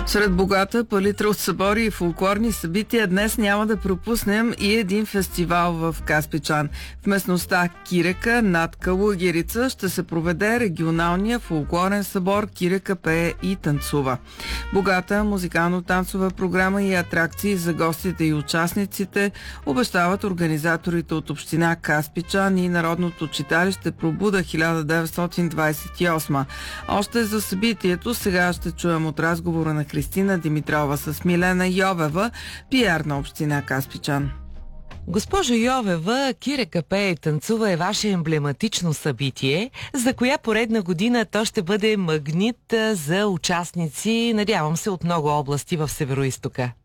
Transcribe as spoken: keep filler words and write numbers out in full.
Сред богата палитра от събори и фолклорни събития днес няма да пропуснем и един фестивал в Каспичан. В местността Кирека над Калугерица ще се проведе регионалния фолклорен събор Кирека пее и танцува. Богата музикално-танцова програма и атракции за гостите и участниците обещават организаторите от община Каспичан и Народното читалище Пробуда хиляда деветстотин двадесет и осма. Още за събитието сега ще чуем от разговора на Кристина Димитрова с Милена Йовева, пиар на община Каспичан. Госпожо Йовева, Кирека пее и танцува е ваше емблематично събитие. За коя поредна година то ще бъде магнит за участници, надявам се, от много области в Североизтока?